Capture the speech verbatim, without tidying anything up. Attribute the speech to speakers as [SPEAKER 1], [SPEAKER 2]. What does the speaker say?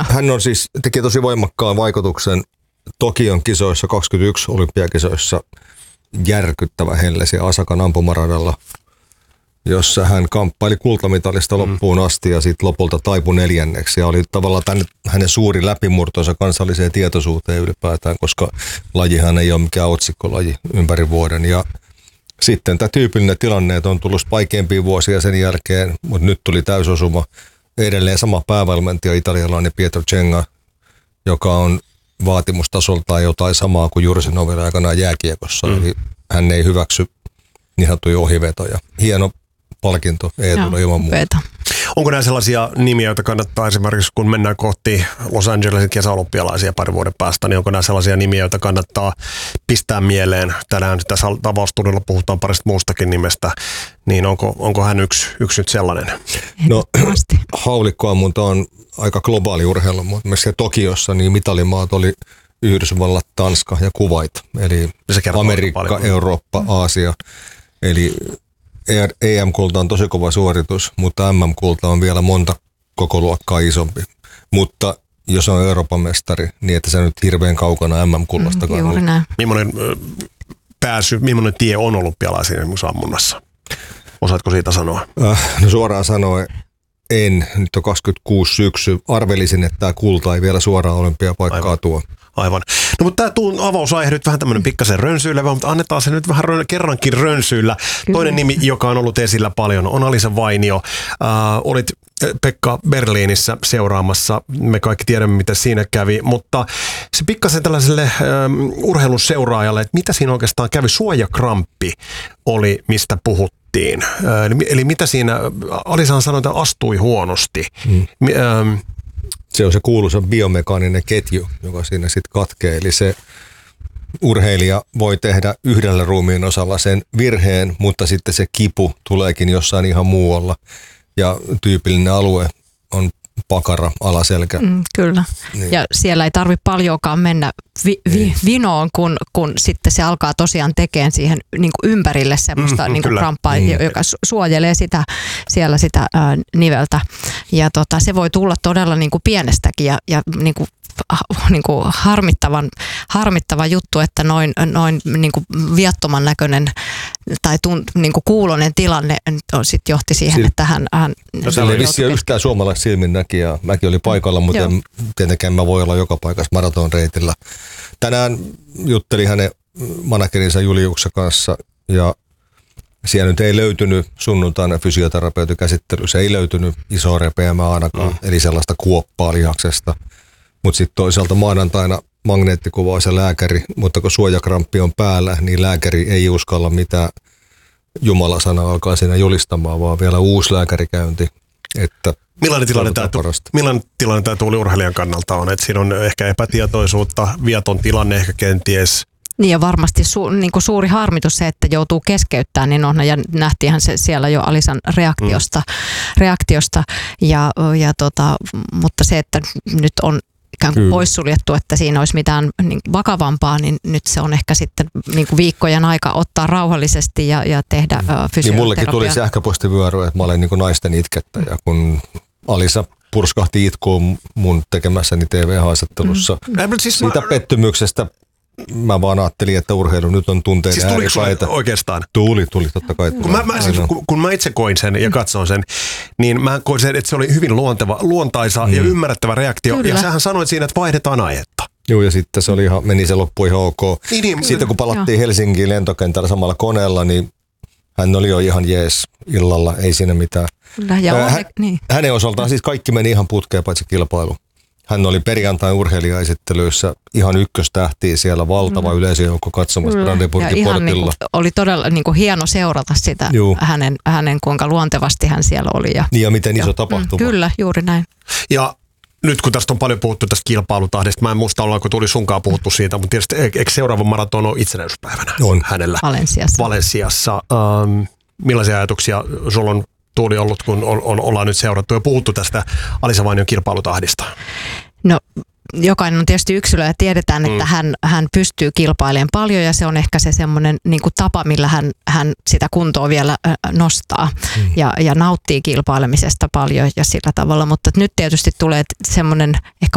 [SPEAKER 1] hän on siis, teki tosi voimakkaan vaikutuksen Tokion kisoissa, kaksikymmentäyksi olympiakisoissa, järkyttävä hellesi Asakan ampumaradalla, jossa hän kamppaili kultamitalista loppuun asti ja sitten lopulta taipui neljänneksi. Ja oli tavallaan tämän, hänen suuri läpimurtonsa kansalliseen tietoisuuteen ylipäätään, koska lajihan ei ole mikään otsikkolaji ympäri vuoden. Ja sitten tämä tyypillinen tilanne, että on tullut vaikeampia vuosia sen jälkeen, mutta nyt tuli täysosuma. Edelleen sama päävalmentaja, italialainen Pietro Cenga, joka on vaatimustasoltaan jotain samaa kuin Jursinovilla aikanaan jääkiekossa. Mm. Eli hän ei hyväksy niin sanottuja ohivetoja. Hieno palkinto Eetulle ilman muuta.
[SPEAKER 2] Onko nämä sellaisia nimiä, joita kannattaa esimerkiksi, kun mennään kohti Los Angelesin kesäolympialaisia parin vuoden päästä, niin onko nämä sellaisia nimiä, joita kannattaa pistää mieleen? Tänään tässä avaustuudella puhutaan parista muustakin nimestä, niin onko, onko hän yksi, yksi nyt sellainen?
[SPEAKER 1] No, haulikkoammunta on aika globaali urheilu, mutta myös Tokiossa niin mitalimaat oli Yhdysvallat, Tanska ja Kuwait, eli Amerikka, Eurooppa, Aasia, eli E M-kulta on tosi kova suoritus, mutta M M-kulta on vielä monta koko luokkaa isompi. Mutta jos on Euroopan mestari, niin että se nyt hirveän kaukana M M-kullastakaan.
[SPEAKER 2] Mm, millainen pääsy, millainen tie on olympialaisiin ammunnassa? Osaatko siitä sanoa?
[SPEAKER 1] Äh, no suoraan sanoen en. Nyt on kaksikymmentäkuusi syksy. Arvelisin, että tämä kulta ei vielä suoraan olympiapaikkaa Aivan. tuo.
[SPEAKER 2] Aivan. No mutta tämä avausaihe nyt vähän tämmöinen pikkasen rönsyilevä, mutta annetaan se nyt vähän rön, kerrankin rönsyillä. Toinen nimi, joka on ollut esillä paljon, on Alisa Vainio. Äh, olit Pekka Berliinissä seuraamassa. Me kaikki tiedämme, mitä siinä kävi, mutta se pikkasen tällaiselle äh, urheilun seuraajalle, että mitä siinä oikeastaan kävi, suojakramppi oli, mistä puhuttiin. Äh, eli mitä siinä, Alisahan sanoi, että astui huonosti. Mm. Äh,
[SPEAKER 1] Se on se kuuluisa biomekaaninen ketju, joka siinä sitten katkee. Eli se urheilija voi tehdä yhdellä ruumiin osalla sen virheen, mutta sitten se kipu tuleekin jossain ihan muualla. Ja tyypillinen alue on pakara, alaselkä.
[SPEAKER 3] Mm, kyllä. Niin. Ja siellä ei tarvitse paljonkaan mennä vi- vi- vinoon, kun, kun sitten se alkaa tosiaan tekemään siihen niin kuin ympärille semmoista mm, niin kuin kramppaa, mm. joka suojelee sitä, siellä sitä ää, niveltä. Ja tota, se voi tulla todella niin kuin pienestäkin ja, ja niin kuin niin kuin harmittavan, harmittava juttu, että noin, noin niin kuin viattoman näköinen tai tunt, niin kuin kuulonen tilanne sit johti siihen,
[SPEAKER 1] Sil-
[SPEAKER 3] että hän... hän
[SPEAKER 1] no, se ei vissiin yhtään suomalaista silmin näki ja mäkin oli paikalla, mutta en, tietenkään mä voi olla joka paikassa maratonreitillä. Tänään juttelin hänen managerinsa Juliuksen kanssa ja siellä nyt ei löytynyt sunnuntaina fysioterapeutikäsittelyssä, ei löytynyt isoa repeämää ainakaan, mm. eli sellaista kuoppaa lihaksesta. Mutta sitten toisaalta maanantaina magneettikuvaus ja lääkäri, mutta kun suojakramppi on päällä, niin lääkäri ei uskalla mitään Jumalasanaa alkaa siinä julistamaan, vaan vielä uusi lääkärikäynti. Että
[SPEAKER 2] millainen tilanne, tämä, millainen tilanne tämä Tuuli urheilijan kannalta on? Että siinä on ehkä epätietoisuutta, viaton tilanne ehkä kenties.
[SPEAKER 3] Niin ja varmasti su, niin kuin suuri harmitus se, että joutuu keskeyttämään, niin on, ja nähtiinhän se siellä jo Alisan reaktiosta, mm. reaktiosta ja, ja tota, mutta se, että nyt on ikään kuin poissuljettu, että siinä olisi mitään niin vakavampaa, niin nyt se on ehkä sitten niin kuin viikkojen aika ottaa rauhallisesti ja, ja tehdä mm. fysioterapiaa.
[SPEAKER 1] Niin mullekin tuli sähköpostivyöry, että mä olen niin kuin naisten itkettäjä, kun Alisa purskahti itkuun mun tekemässäni T V-haastattelussa. Mm. Siis siitä mä... pettymyksestä mä vaan ajattelin, että urheilu nyt on tunteiden
[SPEAKER 2] siis
[SPEAKER 1] ääripäitä.
[SPEAKER 2] Oikeastaan?
[SPEAKER 1] Tuli, tuli totta kai.
[SPEAKER 2] Kun mä, mä, siis, kun, kun mä itse koin sen ja katsoin sen, niin mä koin sen, että se oli hyvin luonteva, luontaisa mm. ja ymmärrettävä reaktio. Kyllä. Ja sähän sanoit siinä, että vaihdetaan aihetta.
[SPEAKER 1] Joo, ja sitten se oli ihan, meni se loppu ihan ok.
[SPEAKER 2] Niin, niin,
[SPEAKER 1] sitten kun palattiin joo. Helsinkiin lentokentällä samalla koneella, niin hän oli jo ihan jees illalla, ei siinä mitään.
[SPEAKER 3] Kyllä, ja
[SPEAKER 1] hän, niin. Hänen osaltaan siis kaikki meni ihan putkeen paitsi kilpailu. Hän oli perjantain urheilijaesittelyissä ihan ykköstähtiä siellä, valtava mm. yleisöjoukko katsomassa Brandenburgin portilla.
[SPEAKER 3] Niin kuin, oli todella niin kuin hieno seurata sitä, hänen, hänen kuinka luontevasti hän siellä oli. Ja,
[SPEAKER 1] niin ja miten iso tapahtuma.
[SPEAKER 3] Mm, kyllä, juuri näin.
[SPEAKER 2] Ja nyt kun tästä on paljon puhuttu tästä kilpailutahdista, mä en muista ollaanko tuli sunkaan puhuttu siitä, mutta tietysti eikö seuraava maraton ole itsenäisyyspäivänä
[SPEAKER 1] on
[SPEAKER 2] hänellä?
[SPEAKER 3] Valensiassa.
[SPEAKER 2] Valensiassa. Ähm, millaisia ajatuksia sulla on Tuuli ollut, kun on, on, ollaan nyt seurattu ja puhuttu tästä Alisa Vainion kilpailutahdista?
[SPEAKER 3] No jokainen on tietysti yksilö ja tiedetään, että mm. hän, hän pystyy kilpailemaan paljon ja se on ehkä se semmoinen niin kuin tapa, millä hän, hän sitä kuntoa vielä nostaa mm. ja, ja nauttii kilpailemisesta paljon ja sillä tavalla, mutta nyt tietysti tulee semmoinen ehkä